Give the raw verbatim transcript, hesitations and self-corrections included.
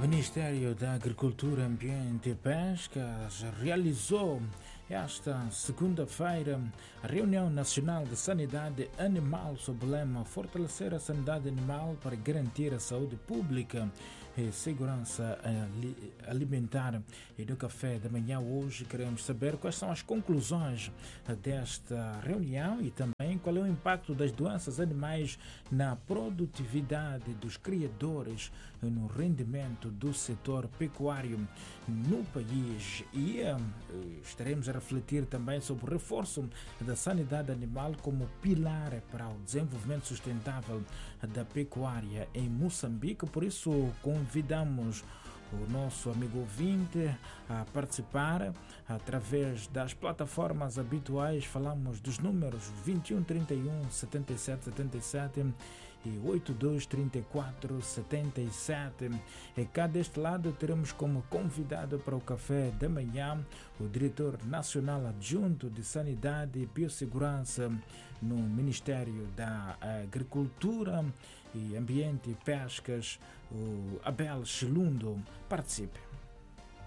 Ministério da Agricultura, Ambiente e Pescas realizou esta segunda-feira a Reunião Nacional de Sanidade Animal sob o lema Fortalecer a sanidade animal para garantir a saúde pública e segurança alimentar. E do café da manhã hoje queremos saber quais são as conclusões desta reunião e também qual é o impacto das doenças animais na produtividade dos criadores e no rendimento do setor pecuário no país. E uh, estaremos a refletir também sobre o reforço da sanidade animal como pilar para o desenvolvimento sustentável da pecuária em Moçambique. Por isso, convidamos o nosso amigo ouvinte a participar através das plataformas habituais. Falamos dos números vinte e um, trinta e um, setenta e sete, setenta e sete e oitenta e dois, trinta e quatro, setenta e sete. E cá deste lado teremos como convidado para o café da manhã o diretor nacional adjunto de Sanidade e Biossegurança no Ministério da Agricultura e Ambiente e Pescas, o Abel Chilundo. Participe.